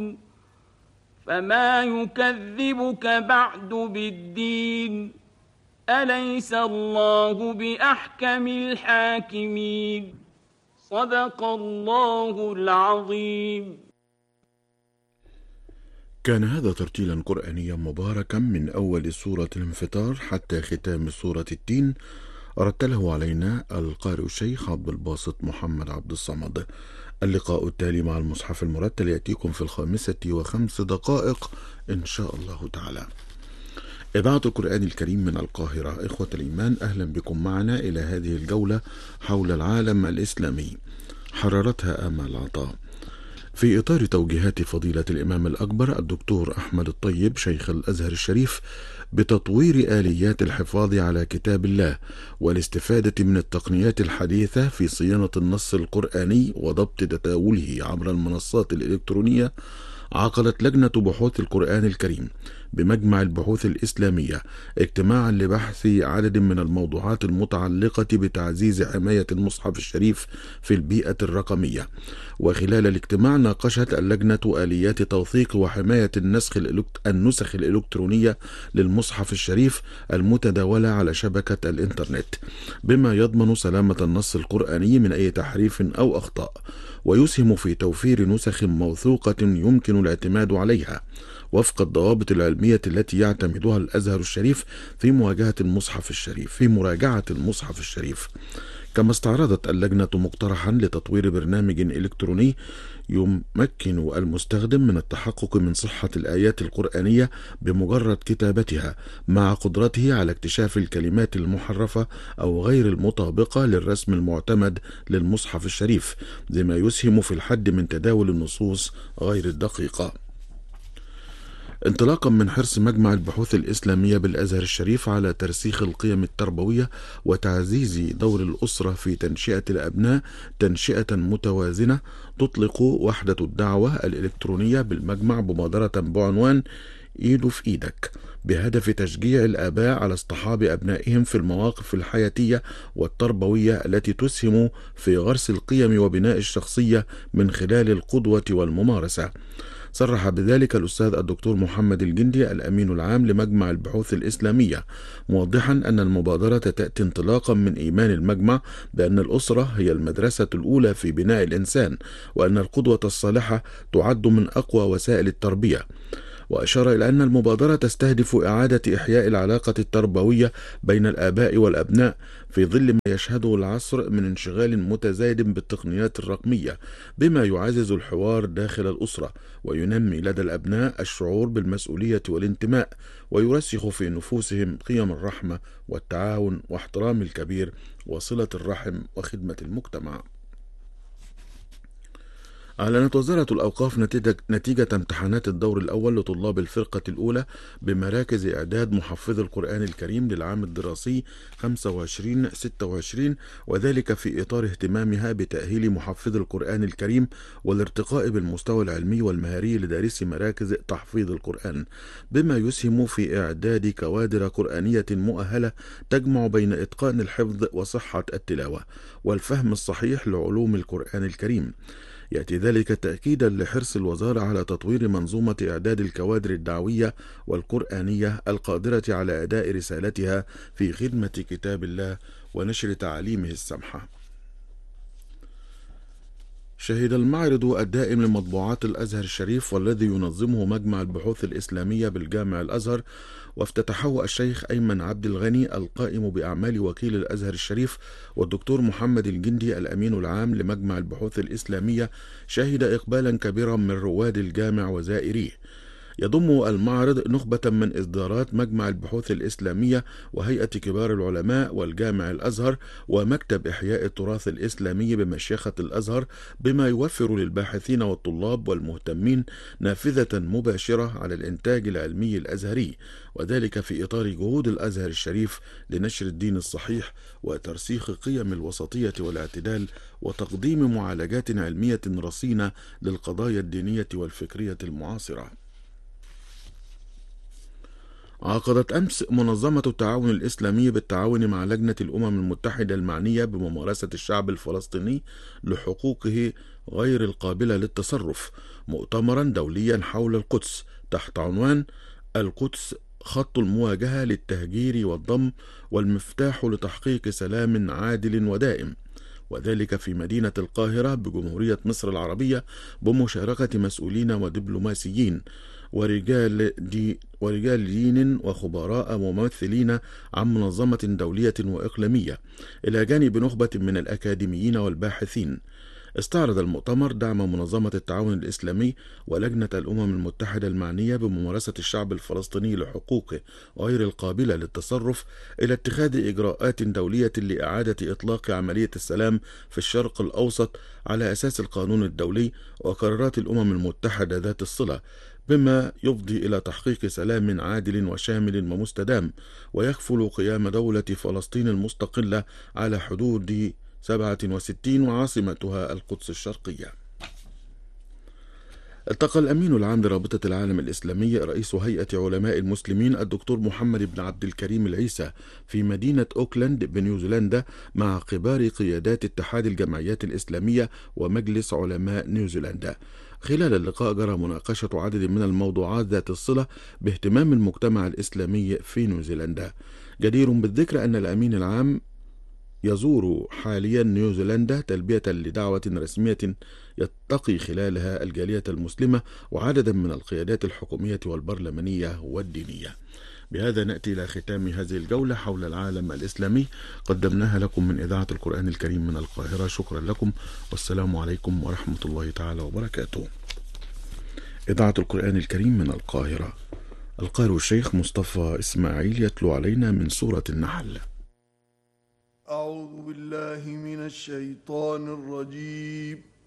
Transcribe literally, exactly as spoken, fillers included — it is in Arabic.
فما يكذبك بعد بالدين أليس الله بأحكم الحاكمين صدق الله العظيم. كان هذا ترتيلا قرآنيا مباركا من أول سورة الانفطار حتى ختام سورة التين، رتله علينا القارئ الشيخ عبد الباسط محمد عبد الصمد. اللقاء التالي مع المصحف المرتل يأتيكم في الخامسة وخمس دقائق إن شاء الله تعالى. إذاعة القرآن الكريم من القاهرة. إخوة الإيمان، أهلا بكم معنا إلى هذه الجولة حول العالم الإسلامي حررتها آمال عطاء، في إطار توجيهات فضيلة الإمام الأكبر الدكتور أحمد الطيب شيخ الأزهر الشريف بتطوير آليات الحفاظ على كتاب الله والاستفادة من التقنيات الحديثة في صيانة النص القرآني وضبط تداوله عبر المنصات الإلكترونية. عقدت لجنة بحوث القرآن الكريم بمجمع البحوث الإسلامية اجتماعا لبحث عدد من الموضوعات المتعلقة بتعزيز حماية المصحف الشريف في البيئة الرقمية. وخلال الاجتماع ناقشت اللجنة آليات توثيق وحماية النسخ النسخ الإلكترونية للمصحف الشريف المتداولة على شبكة الإنترنت، بما يضمن سلامة النص القرآني من أي تحريف أو أخطاء، ويسهم في توفير نسخ موثوقة يمكن الاعتماد عليها وفق الضوابط العلمية التي يعتمدها الأزهر الشريف في مواجهة المصحف الشريف في مراجعة المصحف الشريف. كما استعرضت اللجنة مقترحا لتطوير برنامج إلكتروني يمكن المستخدم من التحقق من صحة الآيات القرآنية بمجرد كتابتها، مع قدرته على اكتشاف الكلمات المحرفة أو غير المطابقة للرسم المعتمد للمصحف الشريف، بما يسهم في الحد من تداول النصوص غير الدقيقة. انطلاقا من حرص مجمع البحوث الإسلامية بالأزهر الشريف على ترسيخ القيم التربوية وتعزيز دور الأسرة في تنشئة الأبناء تنشئة متوازنة، تطلق وحدة الدعوة الإلكترونية بالمجمع مبادرة بعنوان إيده في إيدك، بهدف تشجيع الآباء على اصطحاب أبنائهم في المواقف الحياتية والتربوية التي تسهم في غرس القيم وبناء الشخصية من خلال القدوة والممارسة. صرح بذلك الأستاذ الدكتور محمد الجندي الأمين العام لمجمع البحوث الإسلامية، موضحا أن المبادرة تأتي انطلاقا من إيمان المجمع بأن الأسرة هي المدرسة الأولى في بناء الإنسان، وأن القدوة الصالحة تعد من أقوى وسائل التربية. وأشار إلى أن المبادرة تستهدف إعادة إحياء العلاقة التربوية بين الآباء والأبناء في ظل ما يشهده العصر من انشغال متزايد بالتقنيات الرقمية، بما يعزز الحوار داخل الأسرة وينمي لدى الأبناء الشعور بالمسؤولية والانتماء، ويرسخ في نفوسهم قيم الرحمة والتعاون واحترام الكبير وصلة الرحم وخدمة المجتمع. أعلنت وزارة الأوقاف نتيجة, نتيجة امتحانات الدور الأول لطلاب الفرقة الأولى بمراكز إعداد محفظ القرآن الكريم للعام الدراسي خمسة وعشرين ستة وعشرين، وذلك في إطار اهتمامها بتأهيل محفظ القرآن الكريم والارتقاء بالمستوى العلمي والمهاري لدارسي مراكز تحفيظ القرآن، بما يسهم في إعداد كوادر قرآنية مؤهلة تجمع بين إتقان الحفظ وصحة التلاوة والفهم الصحيح لعلوم القرآن الكريم. يأتي ذلك تأكيدا لحرص الوزارة على تطوير منظومة إعداد الكوادر الدعوية والقرآنية القادرة على أداء رسالتها في خدمة كتاب الله ونشر تعاليمه السمحة. شهد المعرض الدائم لمطبوعات الأزهر الشريف والذي ينظمه مجمع البحوث الإسلامية بالجامع الأزهر، وافتتحه الشيخ أيمن عبد الغني القائم بأعمال وكيل الأزهر الشريف والدكتور محمد الجندي الأمين العام لمجمع البحوث الإسلامية، شهد إقبالا كبيرا من رواد الجامع وزائريه. يضم المعرض نخبة من إصدارات مجمع البحوث الإسلامية وهيئة كبار العلماء والجامع الأزهر ومكتب إحياء التراث الإسلامي بمشيخة الأزهر، بما يوفر للباحثين والطلاب والمهتمين نافذة مباشرة على الإنتاج العلمي الأزهري، وذلك في إطار جهود الأزهر الشريف لنشر الدين الصحيح وترسيخ قيم الوسطية والاعتدال وتقديم معالجات علمية رصينة للقضايا الدينية والفكرية المعاصرة. عقدت أمس منظمة التعاون الإسلامي بالتعاون مع لجنة الأمم المتحدة المعنية بممارسة الشعب الفلسطيني لحقوقه غير القابلة للتصرف مؤتمرا دوليا حول القدس تحت عنوان القدس خط المواجهة للتهجير والضم والمفتاح لتحقيق سلام عادل ودائم، وذلك في مدينة القاهرة بجمهورية مصر العربية بمشاركة مسؤولين ودبلوماسيين ورجال, دي ورجال دين وخبراء ممثلين عن منظمة دولية وإقليمية إلى جانب نخبة من الأكاديميين والباحثين. استعرض المؤتمر دعم منظمة التعاون الإسلامي ولجنة الأمم المتحدة المعنية بممارسة الشعب الفلسطيني لحقوقه غير القابلة للتصرف إلى اتخاذ إجراءات دولية لإعادة إطلاق عملية السلام في الشرق الأوسط على أساس القانون الدولي وقرارات الأمم المتحدة ذات الصلة، بما يفضي إلى تحقيق سلام عادل وشامل ومستدام ويكفل قيام دولة فلسطين المستقلة على حدود سبعة وستين وعاصمتها القدس الشرقية. التقى الأمين العام لرابطة العالم الإسلامي رئيس هيئة علماء المسلمين الدكتور محمد بن عبد الكريم العيسى في مدينة أوكلاند بنيوزيلندا مع كبار قيادات اتحاد الجمعيات الإسلامية ومجلس علماء نيوزيلندا. خلال اللقاء جرى مناقشة عدد من الموضوعات ذات الصلة باهتمام المجتمع الإسلامي في نيوزيلندا. جدير بالذكر أن الأمين العام يزور حاليا نيوزيلندا تلبية لدعوة رسمية يلتقي خلالها الجالية المسلمة وعددا من القيادات الحكومية والبرلمانية والدينية. بهذا نأتي إلى ختام هذه الجولة حول العالم الإسلامي قدمناها لكم من إذاعة القرآن الكريم من القاهرة. شكرا لكم والسلام عليكم ورحمة الله تعالى وبركاته. إذاعة القرآن الكريم من القاهرة. القارئ الشيخ مصطفى إسماعيل يتلو علينا من سورة النحل. أعوذ بالله من الشيطان الرجيم.